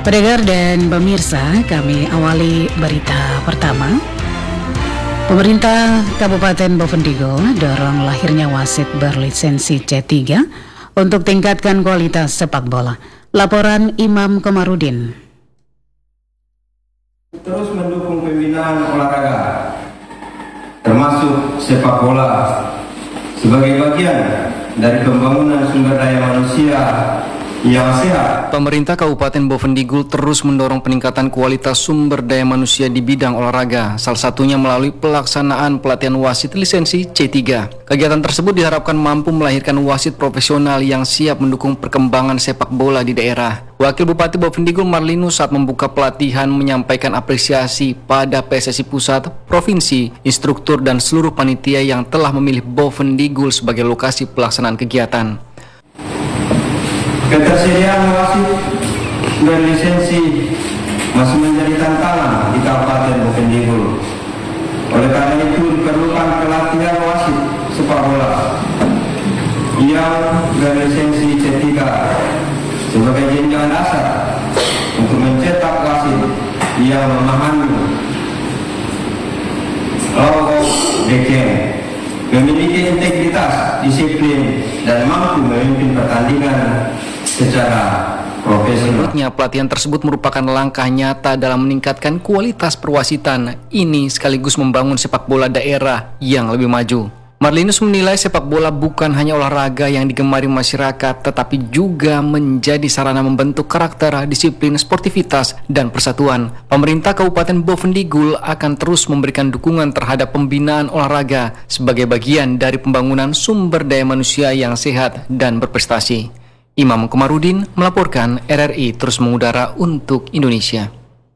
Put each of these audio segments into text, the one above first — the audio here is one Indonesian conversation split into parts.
Pendengar dan pemirsa, kami awali berita pertama. Pemerintah Kabupaten Bovendigul dorong lahirnya wasit berlisensi C3 untuk tingkatkan kualitas sepak bola. Laporan Imam Komarudin. Terus mendukung pembinaan olahraga, termasuk sepak bola, sebagai bagian dari pembangunan sumber daya manusia yang sehat. Pemerintah Kabupaten Bovendigul terus mendorong peningkatan kualitas sumber daya manusia di bidang olahraga, salah satunya melalui pelaksanaan pelatihan wasit lisensi C3. Kegiatan tersebut diharapkan mampu melahirkan wasit profesional yang siap mendukung perkembangan sepak bola di daerah. Wakil Bupati Bovendigul Marlinus saat membuka pelatihan menyampaikan apresiasi pada PSSI Pusat, Provinsi, instruktur dan seluruh panitia yang telah memilih Bovendigul sebagai lokasi pelaksanaan kegiatan. Ketersediaan wasit berlisensi masih menjadi tantangan di Kabupaten Bovendigul. Oleh karena itu diperlukan pelatihan wasit sepak bola yang berlisensi C3 sebagai jenjang dasar untuk mencetak wasit yang memahami logo DKM, memiliki integritas, disiplin, dan mampu memimpin pertandingan secara profesional. Menurutnya, pelatihan tersebut merupakan langkah nyata dalam meningkatkan kualitas perwasitan ini sekaligus membangun sepak bola daerah yang lebih maju. Marlinus menilai sepak bola bukan hanya olahraga yang digemari masyarakat, tetapi juga menjadi sarana membentuk karakter, disiplin, sportivitas, dan persatuan. Pemerintah Kabupaten Bovendigul akan terus memberikan dukungan terhadap pembinaan olahraga sebagai bagian dari pembangunan sumber daya manusia yang sehat dan berprestasi. Imam Komarudin melaporkan, RRI terus mengudara untuk Indonesia.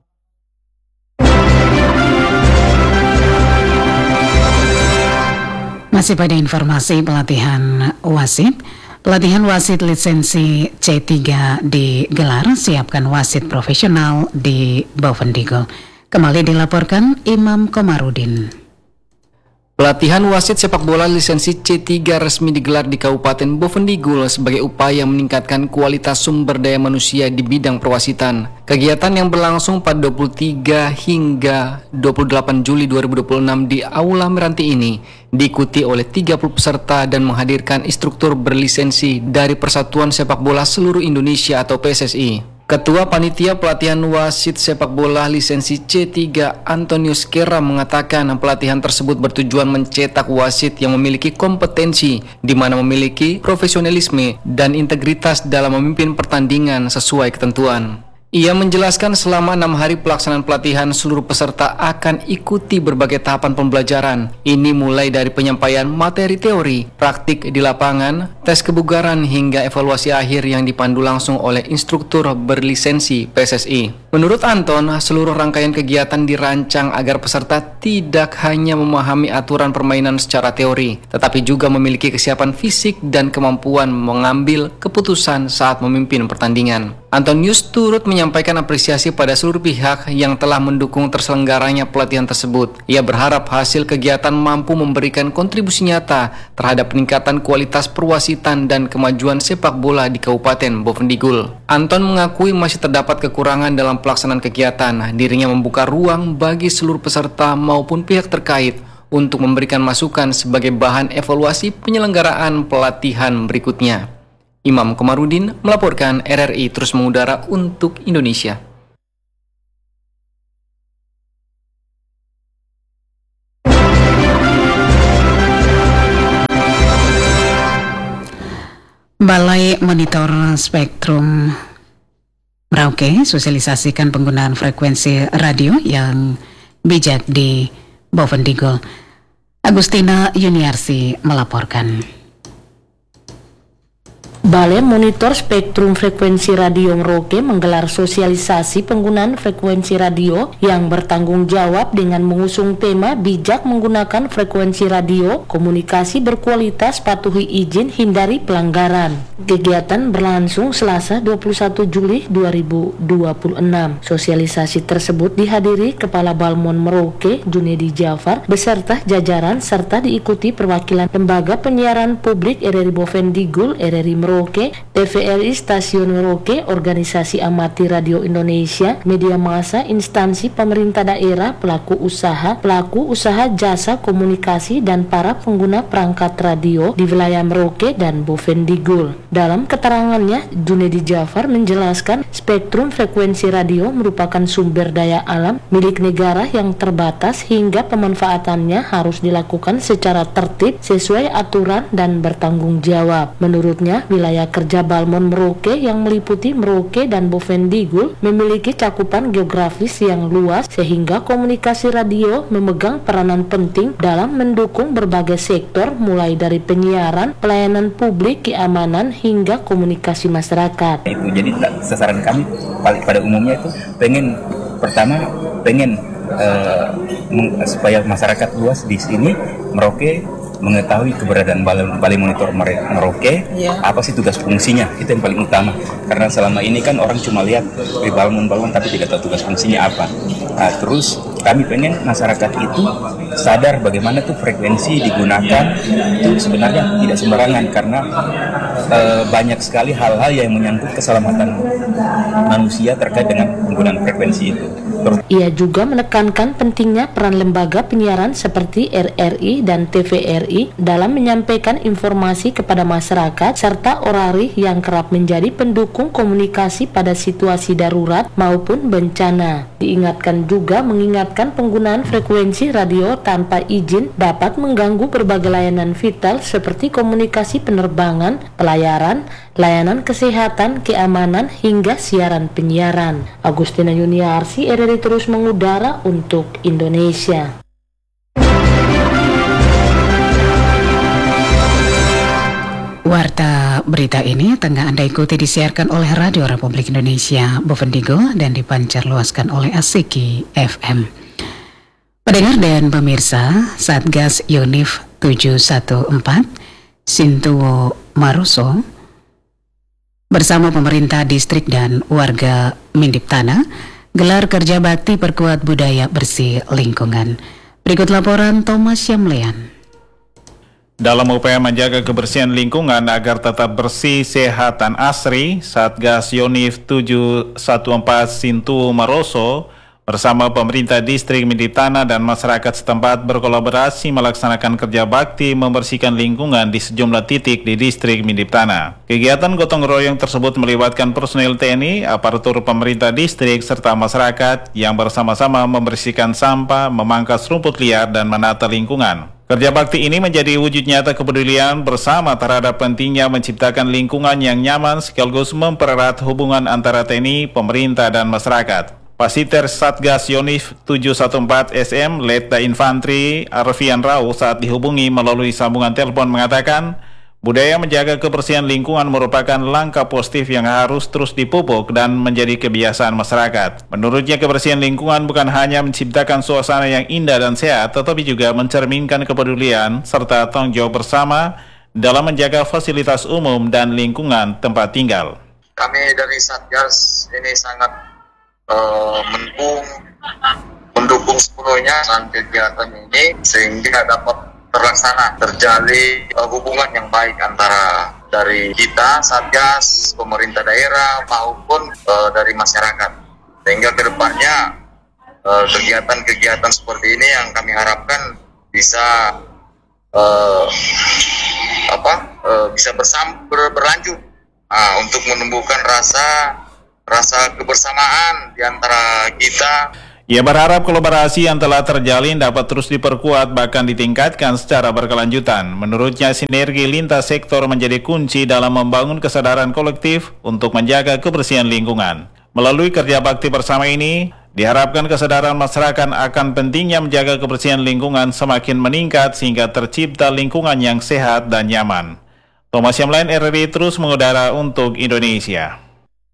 Masih pada informasi pelatihan wasit. Pelatihan wasit lisensi C3 digelar, siapkan wasit profesional di Bovendigul. Kembali dilaporkan Imam Komarudin. Pelatihan wasit sepak bola lisensi C3 resmi digelar di Kabupaten Bovendigul sebagai upaya meningkatkan kualitas sumber daya manusia di bidang perwasitan. Kegiatan yang berlangsung pada 23 hingga 28 Juli 2026 di Aula Meranti ini diikuti oleh 30 peserta dan menghadirkan instruktur berlisensi dari Persatuan Sepak Bola Seluruh Indonesia atau PSSI. Ketua Panitia Pelatihan Wasit Sepak Bola Lisensi C3 Antonius Kera mengatakan pelatihan tersebut bertujuan mencetak wasit yang memiliki kompetensi, di mana memiliki profesionalisme dan integritas dalam memimpin pertandingan sesuai ketentuan. Ia menjelaskan selama 6 hari pelaksanaan pelatihan seluruh peserta akan ikuti berbagai tahapan pembelajaran. Ini mulai dari penyampaian materi teori, praktik di lapangan, tes kebugaran hingga evaluasi akhir yang dipandu langsung oleh instruktur berlisensi PSSI. Menurut Anton, seluruh rangkaian kegiatan dirancang agar peserta tidak hanya memahami aturan permainan secara teori, tetapi juga memiliki kesiapan fisik dan kemampuan mengambil keputusan saat memimpin pertandingan. Antonius turut menyampaikan apresiasi pada seluruh pihak yang telah mendukung terselenggaranya pelatihan tersebut. Ia berharap hasil kegiatan mampu memberikan kontribusi nyata terhadap peningkatan kualitas perwasitan dan kemajuan sepak bola di Kabupaten Bovendigul. Anton mengakui masih terdapat kekurangan dalam pelaksanaan kegiatan. Dirinya membuka ruang bagi seluruh peserta maupun pihak terkait untuk memberikan masukan sebagai bahan evaluasi penyelenggaraan pelatihan berikutnya. Imam Komarudin melaporkan, RRI terus mengudara untuk Indonesia. Balai Monitor Spektrum Merauke sosialisasikan penggunaan frekuensi radio yang bijak di Bovendigul. Agustina Yuniarsi melaporkan. Balai Monitor Spektrum Frekuensi Radio Merauke menggelar sosialisasi penggunaan frekuensi radio yang bertanggung jawab dengan mengusung tema bijak menggunakan frekuensi radio, komunikasi berkualitas, patuhi izin, hindari pelanggaran. Kegiatan berlangsung Selasa 21 Juli 2026. Sosialisasi tersebut dihadiri Kepala Balmon Merauke, Junedi Jafar, beserta jajaran serta diikuti perwakilan Lembaga Penyiaran Publik RRI Bovendigul, RRI Merauke, Merauke, TVRI Stasiun Merauke, Organisasi Amati Radio Indonesia, media massa, instansi pemerintah daerah, pelaku usaha jasa komunikasi, dan para pengguna perangkat radio di wilayah Merauke dan Bovendigul. Dalam keterangannya, Junedi Jafar menjelaskan spektrum frekuensi radio merupakan sumber daya alam milik negara yang terbatas hingga pemanfaatannya harus dilakukan secara tertib sesuai aturan dan bertanggung jawab. Menurutnya, wilayah kerja Balmon Merauke yang meliputi Merauke dan Bovendigul memiliki cakupan geografis yang luas sehingga komunikasi radio memegang peranan penting dalam mendukung berbagai sektor mulai dari penyiaran, pelayanan publik, keamanan hingga komunikasi masyarakat. Itu jadi sasaran kami pada umumnya itu pertama pengen supaya masyarakat luas di sini Merauke mengetahui keberadaan balai monitor Merauke, apa sih tugas fungsinya, itu yang paling utama. Karena selama ini kan orang cuma lihat di balon tapi tidak tahu tugas fungsinya apa. Nah, terus kami pengen masyarakat itu sadar bagaimana tuh frekuensi digunakan itu sebenarnya tidak sembarangan, karena banyak sekali hal-hal yang menyangkut keselamatan manusia terkait dengan penggunaan frekuensi itu. Ia juga menekankan pentingnya peran lembaga penyiaran seperti RRI dan TVRI dalam menyampaikan informasi kepada masyarakat serta orari yang kerap menjadi pendukung komunikasi pada situasi darurat maupun bencana. Diingatkan juga mengingatkan penggunaan frekuensi radio tanpa izin dapat mengganggu berbagai layanan vital seperti komunikasi penerbangan, pelayaran, layanan kesehatan, keamanan, hingga siaran penyiaran. Agustina Yuniarsi, RRI terus mengudara untuk Indonesia. Warta berita ini tengah Anda ikuti disiarkan oleh Radio Republik Indonesia Bovendigul dan dipancarluaskan oleh Asiki FM. Pendengar dan pemirsa, Satgas Yonif 714 Sintuwo Maroso bersama pemerintah distrik dan warga Mindip Tanah gelar kerja bakti perkuat budaya bersih lingkungan. Berikut laporan Thomas Yamlean. Dalam upaya menjaga kebersihan lingkungan agar tetap bersih, sehat, dan asri, Satgas Yonif 714 Sintuwo Maroso bersama pemerintah distrik Mindip Tanah dan masyarakat setempat berkolaborasi melaksanakan kerja bakti membersihkan lingkungan di sejumlah titik di distrik Mindip Tanah. Kegiatan gotong royong tersebut melibatkan personil TNI, aparatur pemerintah distrik, serta masyarakat yang bersama-sama membersihkan sampah, memangkas rumput liar, dan menata lingkungan. Kerja bakti ini menjadi wujud nyata kepedulian bersama terhadap pentingnya menciptakan lingkungan yang nyaman sekaligus mempererat hubungan antara TNI, pemerintah, dan masyarakat. Pasiter Satgas Yonif 714 SM Letda Infantri Arfian Rau saat dihubungi melalui sambungan telepon mengatakan, budaya menjaga kebersihan lingkungan merupakan langkah positif yang harus terus dipupuk dan menjadi kebiasaan masyarakat. Menurutnya, kebersihan lingkungan bukan hanya menciptakan suasana yang indah dan sehat, tetapi juga mencerminkan kepedulian serta tanggung jawab bersama dalam menjaga fasilitas umum dan lingkungan tempat tinggal. Kami dari Satgas ini sangat mendukung sepenuhnya kegiatan ini sehingga dapat terjalin hubungan yang baik antara dari kita Satgas, pemerintah daerah maupun dari masyarakat, sehingga kedepannya kegiatan-kegiatan seperti ini yang kami harapkan bisa bisa berlanjut untuk menumbuhkan rasa kebersamaan di antara kita. Ia berharap kolaborasi yang telah terjalin dapat terus diperkuat bahkan ditingkatkan secara berkelanjutan. Menurutnya, sinergi lintas sektor menjadi kunci dalam membangun kesadaran kolektif untuk menjaga kebersihan lingkungan. Melalui kerja bakti bersama ini, diharapkan kesadaran masyarakat akan pentingnya menjaga kebersihan lingkungan semakin meningkat sehingga tercipta lingkungan yang sehat dan nyaman. Thomas Yamlean, RRI terus mengudara untuk Indonesia.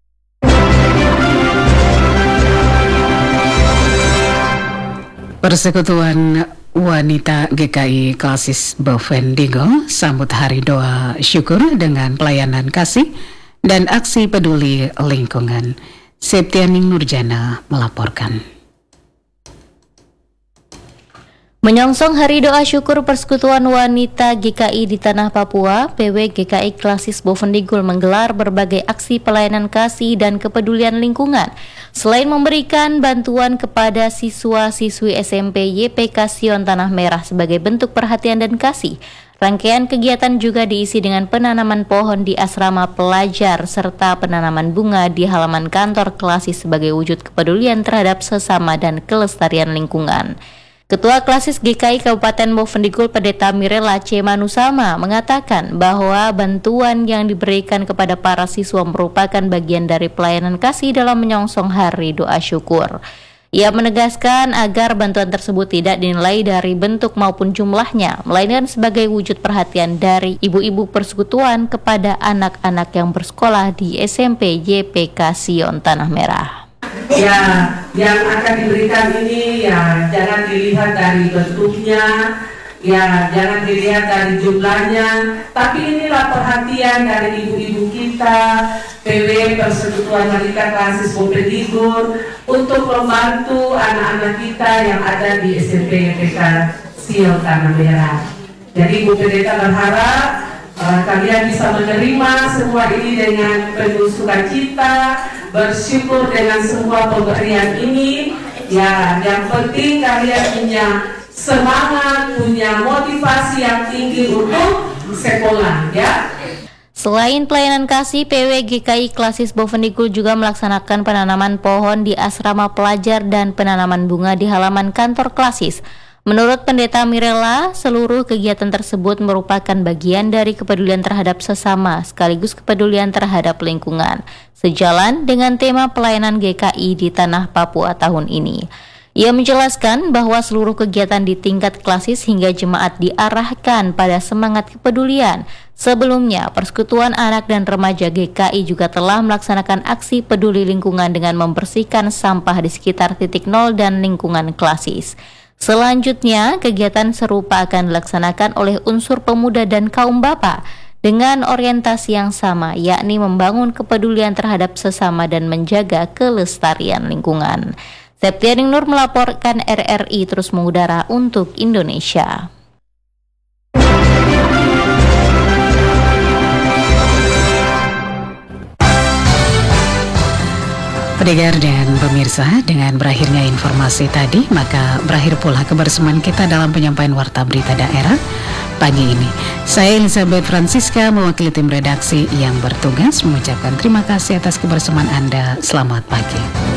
Persekutuan Wanita GKI Klasis Bovendigul sambut Hari Doa Syukur dengan pelayanan kasih dan aksi peduli lingkungan. Septianing Nurjana melaporkan. Menyongsong Hari Doa Syukur Persekutuan Wanita GKI di Tanah Papua, PW GKI Klasis Bovendigul menggelar berbagai aksi pelayanan kasih dan kepedulian lingkungan. Selain memberikan bantuan kepada siswa-siswi SMP YPK Sion Tanah Merah sebagai bentuk perhatian dan kasih, rangkaian kegiatan juga diisi dengan penanaman pohon di asrama pelajar serta penanaman bunga di halaman kantor Klasis sebagai wujud kepedulian terhadap sesama dan kelestarian lingkungan. Ketua Klasis GKI Kabupaten Bovendigul Pendeta Mirela C. Manusama mengatakan bahwa bantuan yang diberikan kepada para siswa merupakan bagian dari pelayanan kasih dalam menyongsong Hari Doa Syukur. Ia menegaskan agar bantuan tersebut tidak dinilai dari bentuk maupun jumlahnya, melainkan sebagai wujud perhatian dari ibu-ibu persekutuan kepada anak-anak yang bersekolah di SMP YPK Sion Tanah Merah. Ya, yang akan diberikan ini ya jangan dilihat dari bentuknya, ya jangan dilihat dari jumlahnya, tapi inilah perhatian dari ibu-ibu kita, PW Persekutuan Wanita Klasis Bovendigul untuk membantu anak-anak kita yang ada di SMP YPK Sion Tanah Merah. Jadi Bu Pendeta berharap kalian bisa menerima semua ini dengan penuh sukacita, bersyukur dengan semua pemberian ini. Ya, yang penting kalian punya semangat, punya motivasi yang tinggi untuk sekolah, ya. Selain pelayanan kasih, PW GKI Klasis Bovendigul juga melaksanakan penanaman pohon di asrama pelajar dan penanaman bunga di halaman kantor Klasis. Menurut Pendeta Mirela, seluruh kegiatan tersebut merupakan bagian dari kepedulian terhadap sesama sekaligus kepedulian terhadap lingkungan, sejalan dengan tema pelayanan GKI di Tanah Papua tahun ini. Ia menjelaskan bahwa seluruh kegiatan di tingkat Klasis hingga jemaat diarahkan pada semangat kepedulian. Sebelumnya, Persekutuan Anak dan Remaja GKI juga telah melaksanakan aksi peduli lingkungan dengan membersihkan sampah di sekitar titik nol dan lingkungan Klasis. Selanjutnya, kegiatan serupa akan dilaksanakan oleh unsur pemuda dan kaum bapa dengan orientasi yang sama, yakni membangun kepedulian terhadap sesama dan menjaga kelestarian lingkungan. Septianing Nur melaporkan, RRI terus mengudara untuk Indonesia. Pendengar dan pemirsa, dengan berakhirnya informasi tadi, maka berakhir pula kebersamaan kita dalam penyampaian Warta Berita Daerah pagi ini. Saya Elizabeth Francisca mewakili tim redaksi yang bertugas mengucapkan terima kasih atas kebersamaan Anda. Selamat pagi.